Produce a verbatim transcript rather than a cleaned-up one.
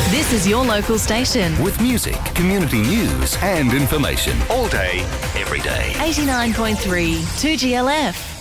This is your local station. With music, community news and information. All day, every day. eighty-nine point three two G L F.